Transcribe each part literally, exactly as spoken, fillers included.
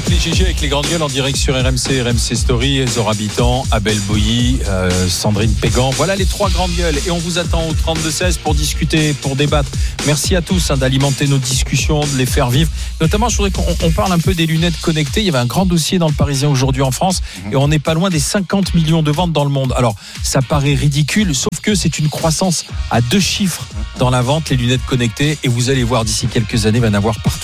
les G G avec les grandes gueules en direct sur R M C, R M C Story, Zora Bitan, Abel Boilly, euh, Sandrine Pégan. Voilà les trois grandes gueules et on vous attend au trente-deux seize pour discuter, pour débattre. Merci à tous hein, d'alimenter nos discussions, de les faire vivre. Notamment, je voudrais qu'on on parle un peu des lunettes connectées. Il y avait un grand dossier dans le Parisien aujourd'hui en France et on n'est pas loin des cinquante millions de ventes dans le monde. Alors, ça paraît ridicule, sauf que c'est une croissance à deux chiffres dans la vente, les lunettes connectées, et vous allez voir d'ici quelques années, il va y en avoir partout.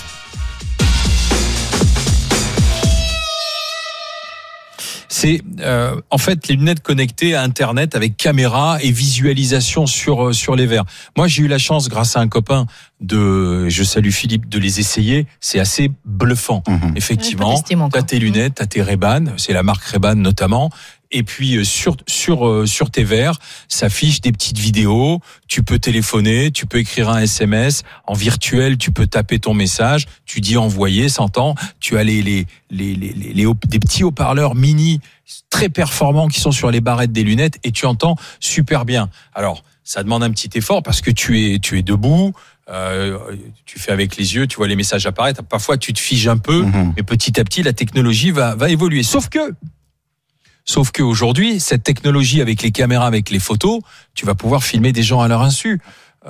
C'est euh, en fait les lunettes connectées à Internet avec caméra et visualisation sur sur les verres. Moi, j'ai eu la chance, grâce à un copain, de, je salue Philippe, de les essayer. C'est assez bluffant. Mmh. Effectivement, ouais, t'as tes lunettes, t'as tes Ray-Ban, c'est la marque Ray-Ban notamment. Et puis sur sur sur tes verres, s'affichent des petites vidéos. Tu peux téléphoner, tu peux écrire un S M S en virtuel, tu peux taper ton message. Tu dis envoyer, s'entend. Tu as les les les les, les, les des petits haut-parleurs mini très performants qui sont sur les barrettes des lunettes et tu entends super bien. Alors ça demande un petit effort parce que tu es tu es debout. Euh, tu fais avec les yeux, tu vois les messages apparaître. Parfois tu te figes un peu, mmh. mais petit à petit la technologie va va évoluer. Sauf que Sauf qu'aujourd'hui, cette technologie avec les caméras, avec les photos, tu vas pouvoir filmer des gens à leur insu. Euh,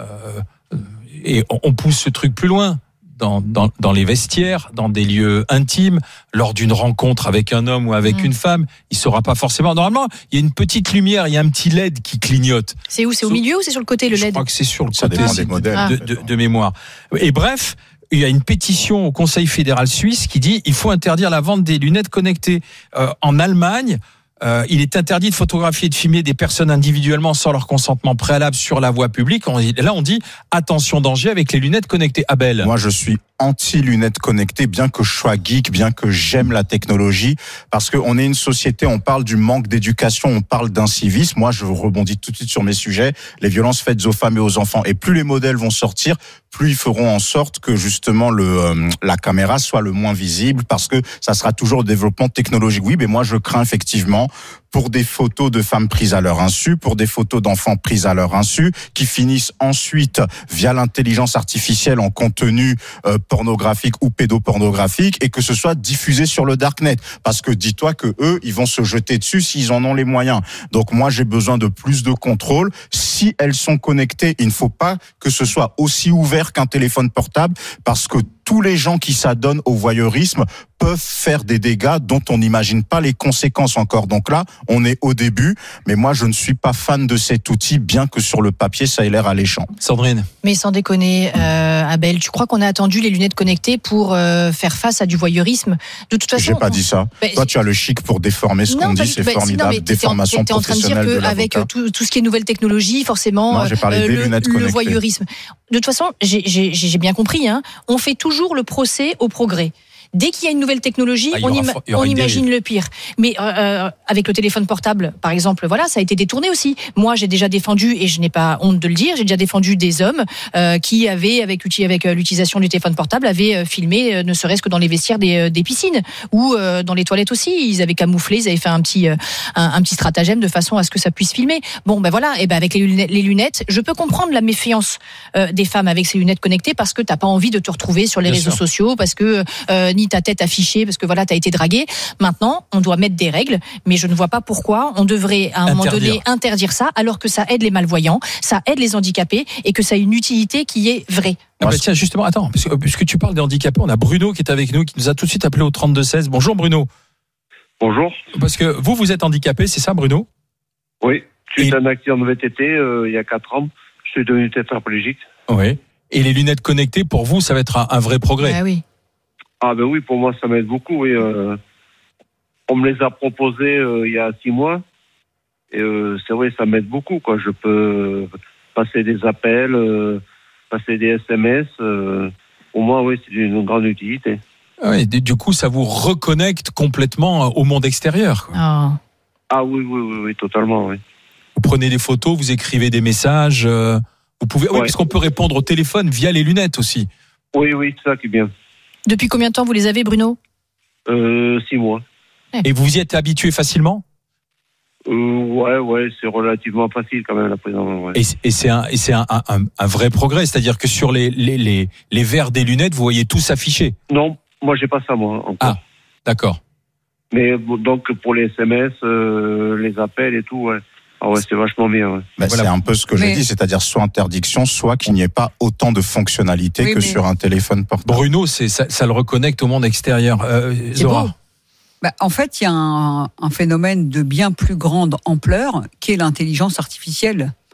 et on, on pousse ce truc plus loin. Dans, dans, dans les vestiaires, dans des lieux intimes, lors d'une rencontre avec un homme ou avec mmh. une femme, il saura pas forcément. Normalement, il y a une petite lumière, il y a un petit L E D qui clignote. C'est où ? C'est au milieu ou c'est sur le côté, le L E D ? Je crois que c'est sur le Ça côté dépend des modèles. de, de, de mémoire. Et bref, il y a une pétition au Conseil fédéral suisse qui dit il faut interdire la vente des lunettes connectées. Euh, en Allemagne, Euh, il est interdit de photographier et de filmer des personnes individuellement sans leur consentement préalable sur la voie publique. On, là, on dit attention danger avec les lunettes connectées. Abel. Moi, je suis anti-lunettes connectées, bien que je sois geek, bien que j'aime la technologie, parce qu'on est une société, on parle du manque d'éducation, on parle d'incivisme. Moi, je rebondis tout de suite sur mes sujets, les violences faites aux femmes et aux enfants. Et plus les modèles vont sortir, plus ils feront en sorte que justement le euh, la caméra soit le moins visible, parce que ça sera toujours le développement technologique. Oui, mais moi, je crains effectivement pour des photos de femmes prises à leur insu, pour des photos d'enfants prises à leur insu, qui finissent ensuite via l'intelligence artificielle en contenu euh, pornographique ou pédopornographique, et que ce soit diffusé sur le darknet. Parce que dis-toi que eux, ils vont se jeter dessus s'ils en ont les moyens. Donc moi, j'ai besoin de plus de contrôle. Si elles sont connectées, il ne faut pas que ce soit aussi ouvert qu'un téléphone portable, parce que tous les gens qui s'adonnent au voyeurisme peuvent faire des dégâts dont on n'imagine pas les conséquences encore. Donc là, on est au début, mais moi, je ne suis pas fan de cet outil, bien que sur le papier, ça ait l'air alléchant. Sandrine. Mais sans déconner, euh, Abel, tu crois qu'on a attendu les lunettes connectées pour euh, faire face à du voyeurisme ? De toute façon, j'ai pas dit ça. Bah, Toi, tu as le chic pour déformer ce non, qu'on dit, c'est bah, formidable. Si, non, déformation t'étais en, t'étais professionnelle en train de dire de qu'avec l'avocat. tout, tout ce qui est nouvelle technologie, forcément, non, j'ai parlé euh, des le, lunettes le connectées. voyeurisme. De toute façon, j'ai, j'ai, j'ai bien compris. Hein, on fait toujours le procès au progrès. Dès qu'il y a une nouvelle technologie, ah, on, aura, ima- on imagine le pire. Mais euh, avec le téléphone portable, par exemple, voilà, ça a été détourné aussi. Moi, j'ai déjà défendu, et je n'ai pas honte de le dire, j'ai déjà défendu des hommes euh, qui avaient, avec, avec l'utilisation du téléphone portable, avaient euh, filmé, euh, ne serait-ce que dans les vestiaires des, euh, des piscines ou euh, dans les toilettes aussi. Ils avaient camouflé, ils avaient fait un petit, euh, un, un petit stratagème de façon à ce que ça puisse filmer. Bon, ben voilà, et ben avec les lunettes, les lunettes, je peux comprendre la méfiance euh, des femmes avec ces lunettes connectées, parce que t'as pas envie de te retrouver sur les Bien réseaux sûr. sociaux, parce que euh, ni ta tête affichée, parce que voilà, t'as été dragué. Maintenant, on doit mettre des règles, mais je ne vois pas pourquoi on devrait à un interdire. moment donné interdire ça, alors que ça aide les malvoyants, ça aide les handicapés, et que ça a une utilité qui est vraie. Ah bah tiens, justement, attends, parce que, puisque tu parles des handicapés, on a Bruno qui est avec nous, qui nous a tout de suite appelé au trente-deux seize. Bonjour Bruno. Bonjour. Parce que vous, vous êtes handicapé, c'est ça Bruno ? Oui, suite et... à un accident de V T T euh, il y a quatre ans, je suis devenu tétraplégique. Oui. Et les lunettes connectées, pour vous, ça va être un, un vrai progrès. Ah oui. Ah ben oui, pour moi ça m'aide beaucoup. Oui. Euh, on me les a proposées euh, il y a six mois. Et euh, c'est vrai, ça m'aide beaucoup, quoi. Je peux passer des appels, euh, passer des S M S. Euh, pour moi, oui, c'est d'une grande utilité. Oui, du coup, ça vous reconnecte complètement au monde extérieur, quoi. Oh. Ah oui, oui, oui, oui, totalement, oui. Vous prenez des photos, vous écrivez des messages. Euh, vous pouvez, oui, ouais. Parce qu'on peut répondre au téléphone via les lunettes aussi. Oui, oui, c'est ça qui est bien. Depuis combien de temps vous les avez, Bruno ? euh, Six mois. Et vous y êtes habitué facilement ? euh, Ouais, ouais, c'est relativement facile quand même, la prise en main. Ouais. Et, et c'est, un, et c'est un, un, un vrai progrès, c'est-à-dire que sur les, les, les, les verres des lunettes, vous voyez tout s'afficher ? Non, moi j'ai pas ça, moi, encore. Ah. D'accord. Mais donc pour les S M S, euh, les appels et tout, ouais. Ah ouais, c'est vachement bien. Ouais. Ben, voilà. C'est un peu ce que Mais... j'ai dit, c'est-à-dire soit interdiction, soit qu'il n'y ait pas autant de fonctionnalités oui, que mais... sur un téléphone portable. Bruno, c'est, ça, ça le reconnecte au monde extérieur. Euh, Zora. Bah, en fait, il y a un, un phénomène de bien plus grande ampleur qui est l'intelligence artificielle.